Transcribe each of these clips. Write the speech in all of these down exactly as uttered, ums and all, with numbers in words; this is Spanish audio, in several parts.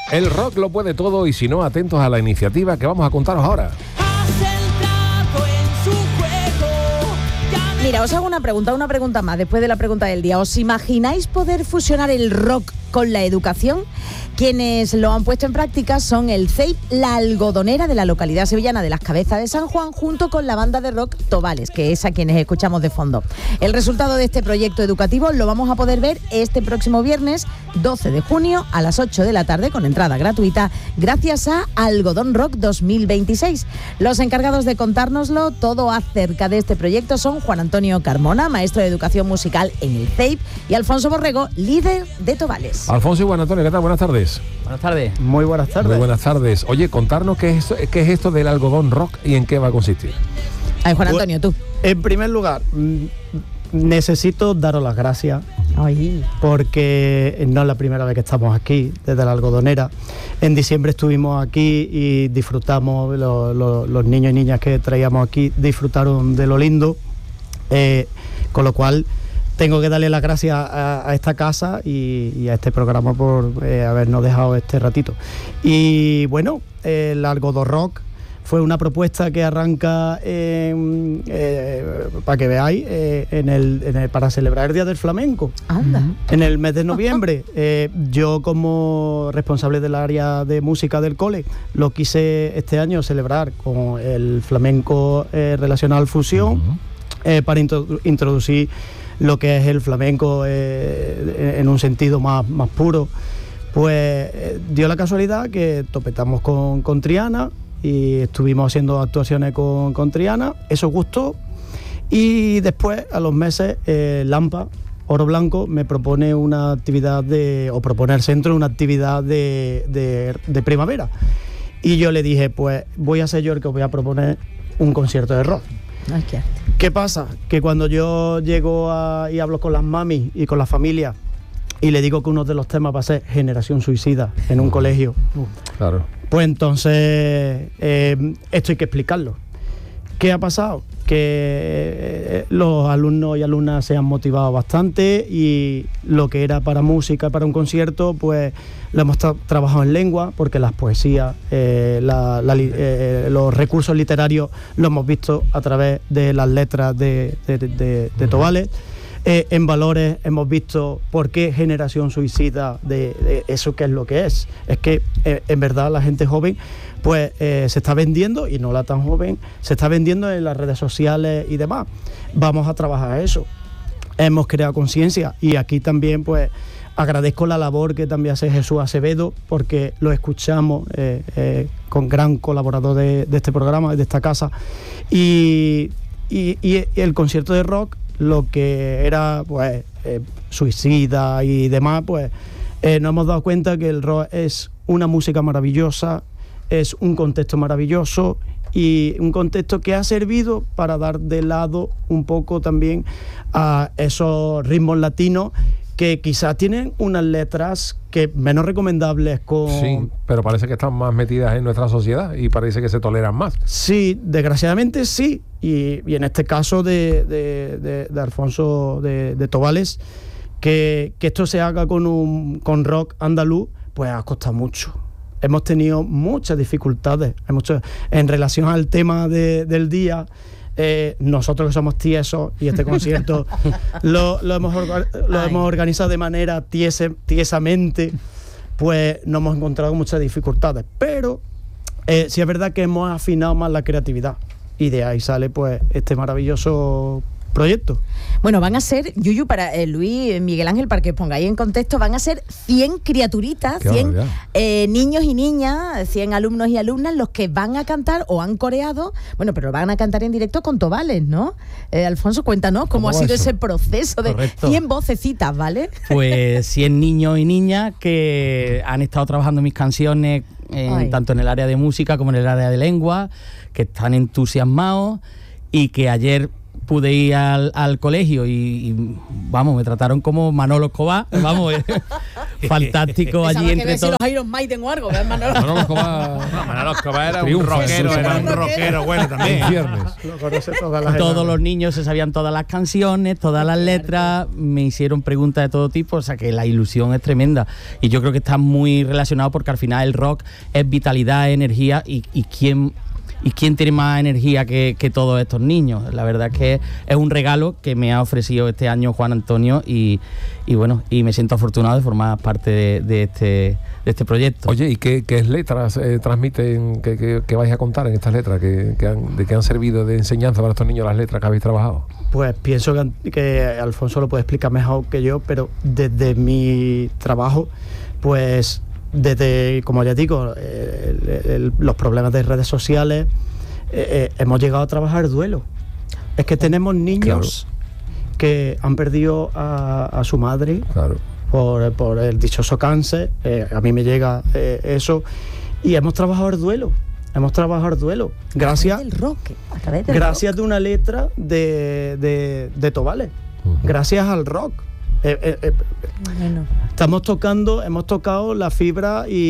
El rock lo puede todo y si no, atentos a la iniciativa que vamos a contaros ahora. Mira, os hago una pregunta, una pregunta más después de la pregunta del día. ¿Os imagináis poder fusionar el rock con la educación? Quienes lo han puesto en práctica son el C E I P La Algodonera de la localidad sevillana de Las Cabezas de San Juan, junto con la banda de rock Tobales, que es a quienes escuchamos de fondo. El resultado de este proyecto educativo lo vamos a poder ver este próximo viernes doce de junio a las ocho de la tarde con entrada gratuita, gracias a Algodón Rock dos mil veintiséis. Los encargados de contárnoslo todo acerca de este proyecto son Juan Antonio Carmona, maestro de educación musical en el C E I P, y Alfonso Borrego, líder de Tobales. Alfonso y Juan Antonio, ¿qué tal? Buenas tardes. Buenas tardes. Muy buenas tardes. Muy buenas tardes. Oye, contarnos qué es, qué es esto del algodón rock y en qué va a consistir. Ay, Juan Antonio, tú. En primer lugar, necesito daros las gracias. Ay. Porque no es la primera vez que estamos aquí, desde la Algodonera. En diciembre estuvimos aquí y disfrutamos, lo, lo, los niños y niñas que traíamos aquí disfrutaron de lo lindo, eh, con lo cual tengo que darle las gracias a, a esta casa y, y a este programa por eh, habernos dejado este ratito. Y bueno, el Algodón Rock fue una propuesta que arranca, eh, eh, para que veáis, eh, en el, en el, para celebrar el Día del Flamenco. Anda. En el mes de noviembre. Eh, yo, como responsable del área de música del cole, lo quise este año celebrar con el flamenco eh, relacionado al fusión, uh-huh. eh, para introdu- introducir lo que es el flamenco eh, en un sentido más, más puro. Pues eh, dio la casualidad que topetamos con, con Triana y estuvimos haciendo actuaciones con, con Triana, eso gustó, y después, a los meses, eh, Lampa, Oro Blanco, me propone una actividad de, o propone al centro una actividad de, de, de primavera, y yo le dije, pues voy a ser yo el que os voy a proponer un concierto de rock. Ay, qué arte. ¿Qué pasa? Que cuando yo llego a, y hablo con las mamis y con la familia y le digo que uno de los temas va a ser Generación Suicida en un uh, colegio, uh, claro. Pues entonces eh, esto hay que explicarlo. ¿Qué ha pasado? Que eh, los alumnos y alumnas se han motivado bastante y lo que era para música, para un concierto, pues lo hemos tra- trabajado en lengua, porque las poesías, eh, la, la, eh, los recursos literarios lo hemos visto a través de las letras de, de, de, de, de Tobales. Eh, en valores hemos visto por qué Generación Suicida, de, de eso que es lo que es. Es que eh, en verdad la gente joven pues eh, se está vendiendo, y no la tan joven, se está vendiendo en las redes sociales y demás. Vamos a trabajar eso. Hemos creado conciencia, y aquí también pues agradezco la labor que también hace Jesús Acevedo, porque lo escuchamos eh, eh, con gran colaborador de, de este programa, de esta casa, y, y, y el concierto de rock, lo que era pues eh, suicida y demás, pues eh, nos hemos dado cuenta que el rock es una música maravillosa, es un contexto maravilloso, y un contexto que ha servido para dar de lado un poco también a esos ritmos latinos que quizás tienen unas letras que menos recomendables con... Sí, pero parece que están más metidas en nuestra sociedad y parece que se toleran más. Sí, desgraciadamente sí, y, y en este caso de, de, de, de Alfonso de, de Tobales, que, que esto se haga con, un, con rock andaluz, pues ha costado mucho. Hemos tenido muchas dificultades hemos, en relación al tema de, del día. Eh, nosotros que somos tiesos, y este concierto lo, lo, hemos, lo hemos organizado de manera tiese, tiesamente, pues nos hemos encontrado con muchas dificultades, pero eh, sí es verdad que hemos afinado más la creatividad, y de ahí sale pues este maravilloso proyecto. Bueno, van a ser, Yuyu, para eh, Luis, Miguel Ángel, para que os pongáis en contexto, van a ser cien criaturitas, Qué cien eh, niños y niñas, cien alumnos y alumnas los que van a cantar o han coreado, bueno, pero van a cantar en directo con Tobales, ¿no? Eh, Alfonso, cuéntanos cómo, ¿Cómo ha sido eso? Ese proceso de Correcto. cien vocecitas, ¿vale? Pues cien niños y niñas que han estado trabajando mis canciones, en, tanto en el área de música como en el área de lengua, que están entusiasmados y que ayer pude ir al, al colegio y, y, vamos, me trataron como Manolo Escobar, vamos, fantástico allí entre todos. Los Iron Maiden o algo, Manolo. Manolo Escobar, no, Manolo Escobar era triunfa, un rockero, era un rockero bueno también. Viernes. Todos los niños se sabían todas las canciones, todas las letras, me hicieron preguntas de todo tipo, o sea que la ilusión es tremenda. Y yo creo que está muy relacionado porque al final el rock es vitalidad, energía y, y quién... ¿Y quién tiene más energía que, que todos estos niños? La verdad es que es un regalo que me ha ofrecido este año Juan Antonio y, y bueno, y me siento afortunado de formar parte de, de, este, de este proyecto. Oye, ¿y qué, qué letras eh, transmiten, qué, qué, qué vais a contar en estas letras? ¿Qué, qué han, ¿De qué han servido de enseñanza para estos niños las letras que habéis trabajado? Pues pienso que, que Alfonso lo puede explicar mejor que yo, pero desde mi trabajo, pues... Desde, como ya digo, el, el, los problemas de redes sociales, eh, eh, hemos llegado a trabajar duelo. Es que tenemos niños claro. que han perdido a, a su madre claro. por, por el dichoso cáncer. Eh, a mí me llega eh, eso. Y hemos trabajado el duelo. Hemos trabajado el duelo. Gracias, del rock, a través del gracias rock. de una letra de, de, de Tobales. Uh-huh. Gracias al rock. Eh, eh, eh, bueno. Estamos tocando, hemos tocado la fibra y,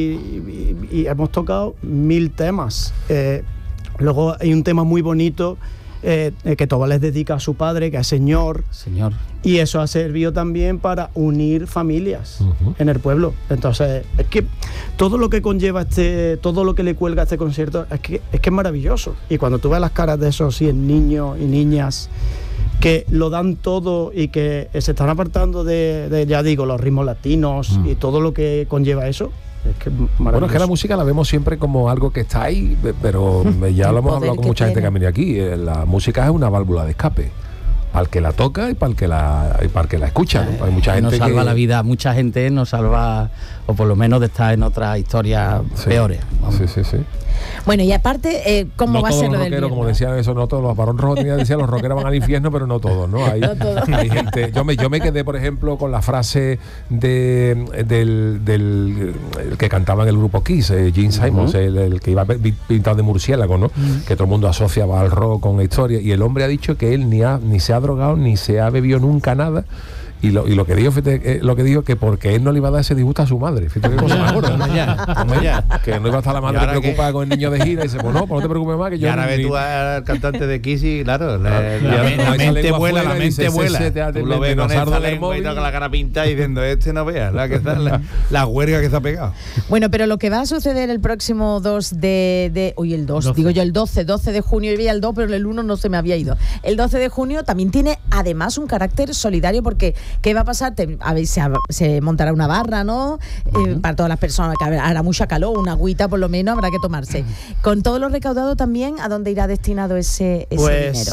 y, y, y hemos tocado mil temas. Eh, luego hay un tema muy bonito eh, que Tobales dedica a su padre, que es Señor. Señor. Y eso ha servido también para unir familias uh-huh. en el pueblo. Entonces, es que todo lo que conlleva este, todo lo que le cuelga a este concierto, es que es que es maravilloso. Y cuando tú ves las caras de esos cien niños y niñas que lo dan todo y que se están apartando de, de ya digo, los ritmos latinos mm. y todo lo que conlleva eso. Es que bueno, es que la música la vemos siempre como algo que está ahí, pero ya lo hemos hablado con mucha tiene. gente que ha venido aquí. La música es una válvula de escape. Para el que la toca y para el que la, y para el que la escucha. ¿no? Hay mucha gente nos salva que... la vida, mucha gente nos salva, o por lo menos de estar en otras historias sí. peores. Vamos. Sí, sí, sí. Bueno, y aparte, eh, ¿cómo no va a ser lo del viernes? rockeros, como decían eso, no todos, los varón rojos decían los rockeros van al infierno, pero no todos, ¿no? Hay, no todos. Hay gente, yo me, yo me quedé, por ejemplo, con la frase de, del, del el que cantaba en el grupo Kiss, eh, Gene Simons, uh-huh. el, el que iba pintado de murciélago, ¿no? Uh-huh. Que todo el mundo asociaba al rock con la historia, y el hombre ha dicho que él ni, ha, ni se ha drogado, ni se ha bebido nunca nada. Y lo, y lo que dijo fíjate, eh, lo que dijo que porque él no le iba a dar ese disgusto a su madre. Fíjate qué cosa más gorda, ¿no? Que no iba a estar la madre preocupada que... con el niño de gira y dice, pues no, pues no te preocupes más que yo. Y ahora ni... ves tú al cantante de Kiss y claro, la, la, la, la mente vuela, la mente vuela. Tú lo ves con esa lengua y con la cara pintada diciendo, este no veas la, que está, la, la huelga que se ha pegado. Bueno, pero lo que va a suceder el próximo dos de... de hoy el dos, digo yo el doce, doce de junio, y veía el dos, pero el uno no se me había ido. El doce de junio también tiene además un carácter solidario porque ¿qué va a pasar? Te, a ver, se, se montará una barra, ¿no? Uh-huh. Eh, para todas las personas, que hará mucha calor, una agüita por lo menos habrá que tomarse. Uh-huh. Con todo lo recaudado también, ¿a dónde irá destinado ese, ese pues, dinero?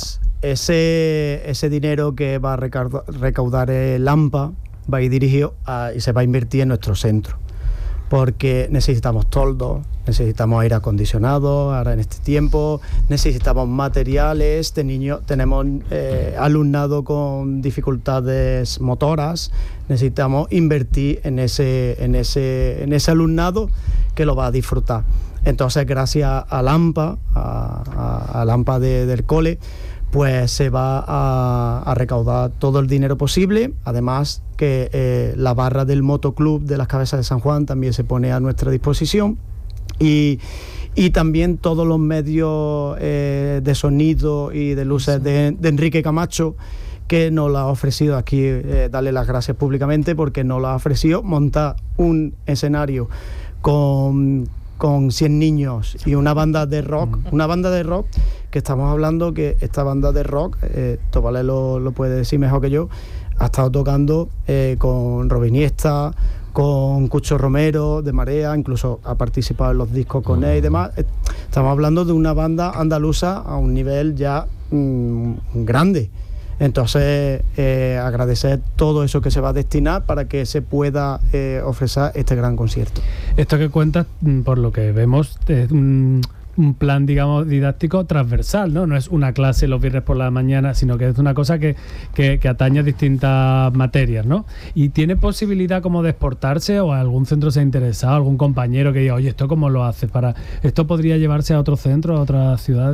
Ese, ese dinero que va a recaudar, recaudar el AMPA va a ir dirigido a, y se va a invertir en nuestro centro. Porque necesitamos toldos, necesitamos aire acondicionado ahora en este tiempo, necesitamos materiales, de niños, tenemos eh, alumnado con dificultades motoras, necesitamos invertir en ese, en ese, en ese alumnado que lo va a disfrutar. Entonces, gracias al AMPA, a, a, al AMPA de, del cole, pues se va a, a recaudar todo el dinero posible. Además que eh, la barra del motoclub de las Cabezas de San Juan también se pone a nuestra disposición y, y también todos los medios eh, de sonido y de luces sí. de, de Enrique Camacho, que nos lo ha ofrecido aquí, eh, darle las gracias públicamente porque nos lo ha ofrecido montar un escenario con... con cien niños y una banda de rock, una banda de rock que estamos hablando que esta banda de rock, eh, Tobales lo, lo puede decir mejor que yo, ha estado tocando eh, con Robin Iniesta, con Cucho Romero de Marea, incluso ha participado en los discos con él y demás. Estamos hablando de una banda andaluza a un nivel ya mmm, grande. Entonces, eh, agradecer todo eso que se va a destinar para que se pueda eh, ofrecer este gran concierto. Esto que cuentas, por lo que vemos, es un, un plan, digamos, didáctico transversal, ¿no? No es una clase los viernes por la mañana, sino que es una cosa que, que, que atañe a distintas materias, ¿no? ¿Y tiene posibilidad como de exportarse o algún centro se ha interesado, algún compañero que diga, oye, ¿esto cómo lo haces? Para ¿esto podría llevarse a otros centros, a otras ciudades?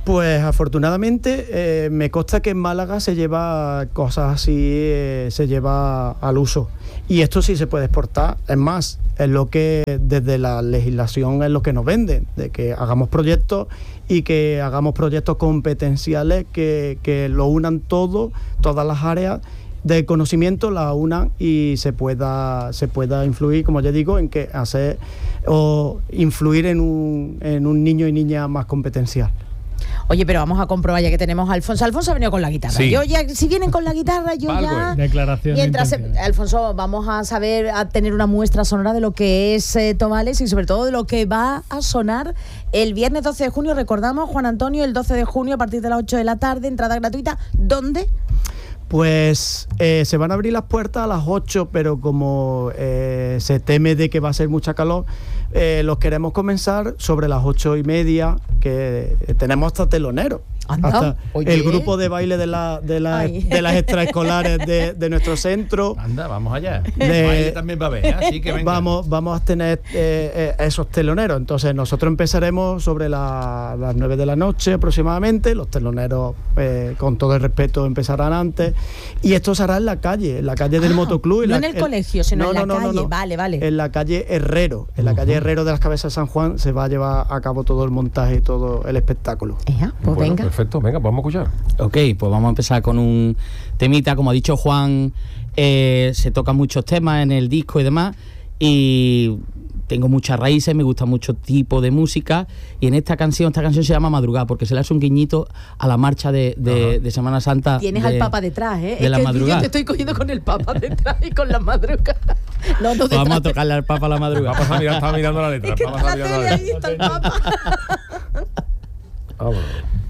Pues afortunadamente eh, me consta que en Málaga se lleva cosas así, eh, se lleva al uso. Y esto sí se puede exportar. Es más, es lo que desde la legislación es lo que nos venden, de que hagamos proyectos y que hagamos proyectos competenciales que, que lo unan todo, todas las áreas de conocimiento la unan y se pueda se pueda influir, como ya digo, en que hacer o influir en un, en un niño y niña más competencial. Oye, pero vamos a comprobar ya que tenemos a Alfonso. Alfonso ha venido con la guitarra. Sí. Yo ya, si vienen con la guitarra, yo Valgo. ya... Declaración Mientras, de Alfonso, vamos a saber, a tener una muestra sonora de lo que es eh, Tomales y sobre todo de lo que va a sonar el viernes doce de junio. Recordamos, Juan Antonio, el doce de junio a partir de las ocho de la tarde, entrada gratuita. ¿Dónde? Pues eh, se van a abrir las puertas a las ocho, pero como eh, se teme de que va a ser mucha calor, eh, los queremos comenzar sobre las ocho y media, que eh, tenemos hasta telonero. Anda, hasta oye. El grupo de baile de, la, de, la, de las extraescolares de, de nuestro centro. Anda, vamos allá. De, baile también va a haber, así que venga. Vamos, vamos a tener eh, eh, esos teloneros. Entonces nosotros empezaremos sobre la, las nueve de la noche aproximadamente. Los teloneros, eh, con todo el respeto, empezarán antes. Y esto se hará en la calle, en la calle del ah, Motoclub. No la, en el, el colegio, sino no, en la no, no, calle. No, no. Vale, vale. En la calle Herrero. En la uh-huh. calle Herrero de las Cabezas de San Juan se va a llevar a cabo todo el montaje y todo el espectáculo. Ea, pues bueno, venga. Perfecto, venga, vamos a escuchar. Ok, pues vamos a empezar con un temita. Como ha dicho Juan, eh, se tocan muchos temas en el disco y demás, y tengo muchas raíces, me gusta mucho tipo de música, y en esta canción, esta canción se llama Madrugada, porque se le hace un guiñito a la marcha de, de, de Semana Santa. Tienes de, al Papa detrás, ¿eh? De es la que madrugada. Yo te estoy cogiendo con el Papa detrás y con la madrugada. No, no, vamos a tocarle al Papa a la madrugada. Vamos a mirar, está mirando la letra. Es que Vamos a está la mirar tele, ahí está el Papa. Vámonos.